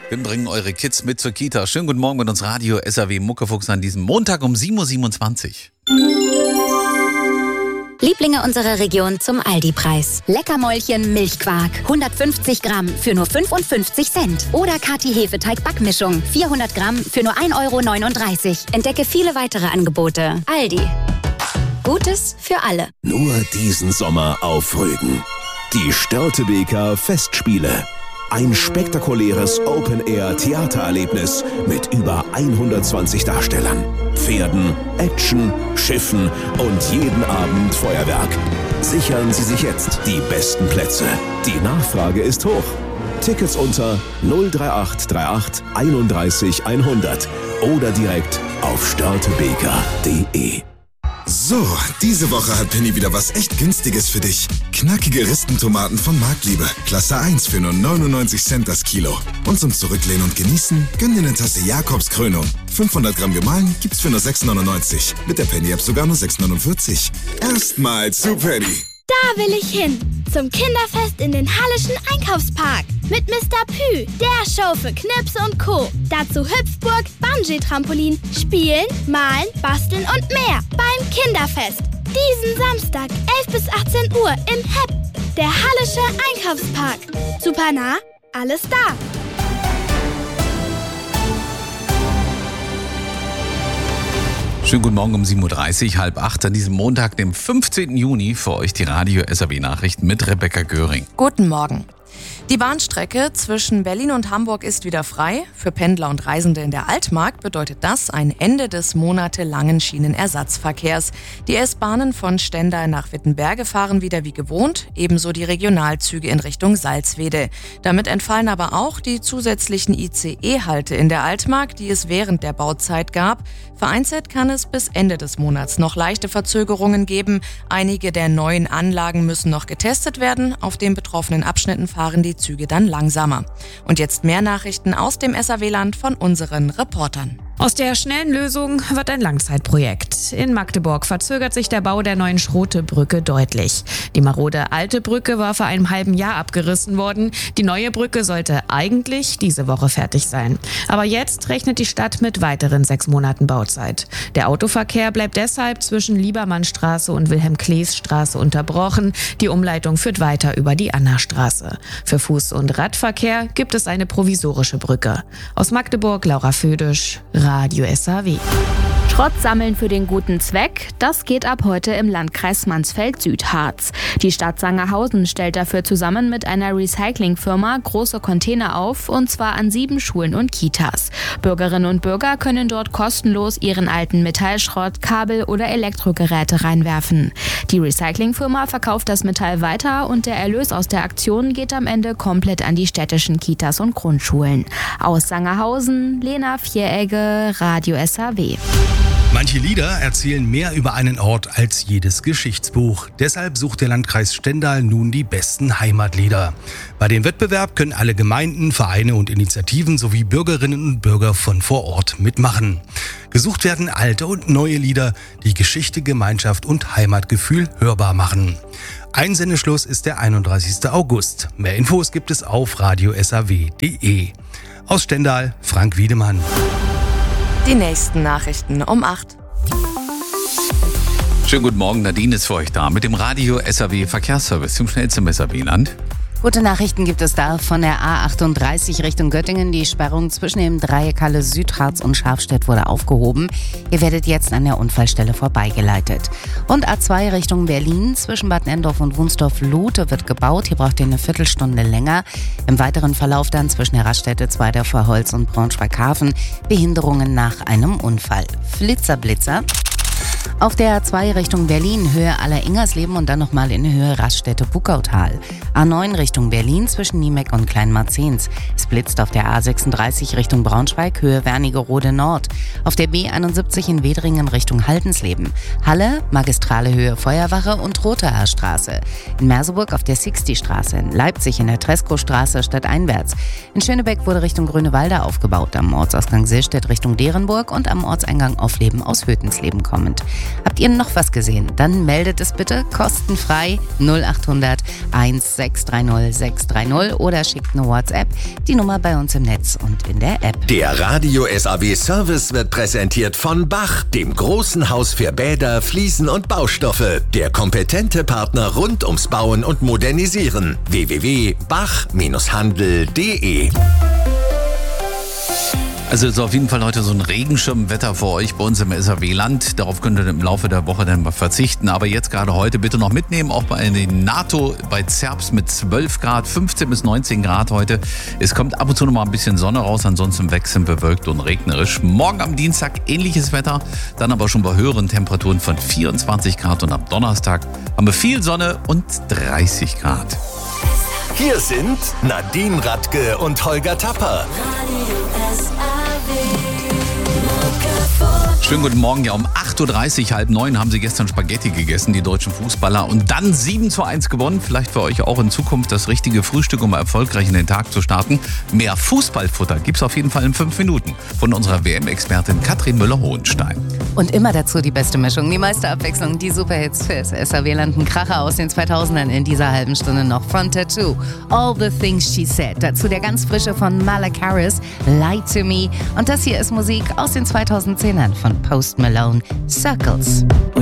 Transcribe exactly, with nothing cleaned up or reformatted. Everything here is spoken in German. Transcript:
Wir bringen eure Kids mit zur Kita. Schönen guten Morgen mit uns Radio S R W Muckefuchs an diesem Montag um sieben Uhr siebenundzwanzig. Lieblinge unserer Region zum Aldi-Preis. Leckermäulchen Milchquark. hundertfünfzig Gramm für nur fünfundfünfzig Cent. Oder Kati Hefeteig-Backmischung. vierhundert Gramm für nur ein Euro neununddreißig. Entdecke viele weitere Angebote. Aldi. Gutes für alle. Nur diesen Sommer auf Rügen. Die Störtebeker Festspiele. Ein spektakuläres Open-Air-Theatererlebnis mit über hundertzwanzig Darstellern, Pferden, Action, Schiffen und jeden Abend Feuerwerk. Sichern Sie sich jetzt die besten Plätze. Die Nachfrage ist hoch. Tickets unter null drei acht drei acht einunddreißig hundert oder direkt auf störtebeker punkt de. So, diese Woche hat Penny wieder was echt Günstiges für dich. Knackige Rispentomaten von Marktliebe. Klasse eins für nur neunundneunzig Cent das Kilo. Und zum Zurücklehnen und Genießen, gönn dir eine Tasse Jakobs Krönung. fünfhundert Gramm gemahlen gibt's für nur sechs neunundneunzig. Mit der Penny-App sogar nur sechs neunundvierzig. Erstmal zu Penny. Da will ich hin. Zum Kinderfest in den Hallischen Einkaufspark. Mit Mister Pü, der Show für Knips und Co. Dazu Hüpfburg, Bungee-Trampolin, Spielen, Malen, Basteln und mehr. Beim Kinderfest. Diesen Samstag, elf bis achtzehn Uhr im H E P. Der Hallische Einkaufspark. Super nah, alles da. Schönen guten Morgen um sieben Uhr dreißig, halb acht an diesem Montag, dem fünfzehnten Juni. Für euch die Radio S R W Nachrichten mit Rebecca Göring. Guten Morgen. Die Bahnstrecke zwischen Berlin und Hamburg ist wieder frei. Für Pendler und Reisende in der Altmark bedeutet das ein Ende des monatelangen Schienenersatzverkehrs. Die S-Bahnen von Stendal nach Wittenberge fahren wieder wie gewohnt, ebenso die Regionalzüge in Richtung Salzwedel. Damit entfallen aber auch die zusätzlichen I C E-Halte in der Altmark, die es während der Bauzeit gab. Vereinzelt kann es bis Ende des Monats noch leichte Verzögerungen geben. Einige der neuen Anlagen müssen noch getestet werden. Auf den betroffenen Abschnitten fahren die Züge dann langsamer. Und jetzt mehr Nachrichten aus dem S R W-Land von unseren Reportern. Aus der schnellen Lösung wird ein Langzeitprojekt. In Magdeburg verzögert sich der Bau der neuen Schrote-Brücke deutlich. Die marode alte Brücke war vor einem halben Jahr abgerissen worden. Die neue Brücke sollte eigentlich diese Woche fertig sein. Aber jetzt rechnet die Stadt mit weiteren sechs Monaten Bauzeit. Der Autoverkehr bleibt deshalb zwischen Liebermannstraße und Wilhelm-Klees-Straße unterbrochen. Die Umleitung führt weiter über die Annastraße. Für Fuß- und Radverkehr gibt es eine provisorische Brücke. Aus Magdeburg, Laura Födisch, Radio S R W. Schrott sammeln für den guten Zweck, das geht ab heute im Landkreis Mansfeld-Südharz. Die Stadt Sangerhausen stellt dafür zusammen mit einer Recyclingfirma große Container auf, und zwar an sieben Schulen und Kitas. Bürgerinnen und Bürger können dort kostenlos ihren alten Metallschrott, Kabel oder Elektrogeräte reinwerfen. Die Recyclingfirma verkauft das Metall weiter und der Erlös aus der Aktion geht am Ende komplett an die städtischen Kitas und Grundschulen. Aus Sangerhausen, Lena Vieregge, Radio S R W. Manche Lieder erzählen mehr über einen Ort als jedes Geschichtsbuch. Deshalb sucht der Landkreis Stendal nun die besten Heimatlieder. Bei dem Wettbewerb können alle Gemeinden, Vereine und Initiativen sowie Bürgerinnen und Bürger von vor Ort mitmachen. Gesucht werden alte und neue Lieder, die Geschichte, Gemeinschaft und Heimatgefühl hörbar machen. Einsendeschluss ist der einunddreißigsten August. Mehr Infos gibt es auf radio s r w punkt de. Aus Stendal, Frank Wiedemann. Die nächsten Nachrichten um acht. Schönen guten Morgen, Nadine ist für euch da mit dem Radio S R W Verkehrsservice zum schnellsten S R W-Land. Gute Nachrichten gibt es da von der A achtunddreißig Richtung Göttingen. Die Sperrung zwischen dem Dreieck Halle Südharz und Schafstedt wurde aufgehoben. Ihr werdet jetzt an der Unfallstelle vorbeigeleitet. Und A zwei Richtung Berlin zwischen Bad Nenndorf und Wunsdorf-Lute wird gebaut. Hier braucht ihr eine Viertelstunde länger. Im weiteren Verlauf dann zwischen der Raststätte Zweidorfer Holz und Braunschweig-Hafen Behinderungen nach einem Unfall. Flitzer, Blitzer. Auf der A zwei Richtung Berlin, Höhe Aller-Ingersleben und dann nochmal in Höhe Raststätte Buckautal. A neun Richtung Berlin zwischen Niemeck und Kleinmarzens. Es blitzt auf der A sechsunddreißig Richtung Braunschweig, Höhe Wernigerode Nord. Auf der B einundsiebzig in Wedringen Richtung Haldensleben. Halle, Magistrale Höhe Feuerwache und Roter Straße. In Merseburg auf der Sixty-Straße. In Leipzig in der Treskostraße stadteinwärts. In Schönebeck wurde Richtung Grünewalde aufgebaut. Am Ortsausgang Sillstedt Richtung Derenburg und am Ortseingang Aufleben aus Hötensleben kommend. Habt ihr noch was gesehen? Dann meldet es bitte kostenfrei null acht hundert sechs drei null sechs drei null oder schickt eine WhatsApp. Die Nummer bei uns im Netz und in der App. Der Radio S A W Service wird präsentiert von Bach, dem großen Haus für Bäder, Fliesen und Baustoffe. Der kompetente Partner rund ums Bauen und Modernisieren. w w w punkt bach handel punkt de. Also ist auf jeden Fall heute so ein Regenschirmwetter für euch bei uns im S A W-Land. Darauf könnt ihr im Laufe der Woche dann mal verzichten. Aber jetzt gerade heute bitte noch mitnehmen, auch bei den NATO bei Zerbst mit zwölf Grad, fünfzehn bis neunzehn Grad heute. Es kommt ab und zu noch mal ein bisschen Sonne raus, ansonsten wechselnd bewölkt und regnerisch. Morgen am Dienstag ähnliches Wetter, dann aber schon bei höheren Temperaturen von vierundzwanzig Grad und am Donnerstag haben wir viel Sonne und dreißig Grad. Hier sind Nadine Radke und Holger Tapper. Schönen guten Morgen. Ja, um acht Uhr dreißig, halb neun haben sie gestern Spaghetti gegessen, die deutschen Fußballer. Und dann sieben zu eins gewonnen. Vielleicht für euch auch in Zukunft das richtige Frühstück, um erfolgreich in den Tag zu starten. Mehr Fußballfutter gibt's auf jeden Fall in fünf Minuten. Von unserer W M-Expertin Katrin Müller-Hohenstein. Und immer dazu die beste Mischung, die meiste Abwechslung, die Superhits fürs S A W-Land. Ein Kracher aus den zweitausendern in dieser halben Stunde noch von Tattoo. All the Things She Said. Dazu der ganz frische von Malek Harris, Lie to Me. Und das hier ist Musik aus den zweitausendzehnern von Post Malone, Circles.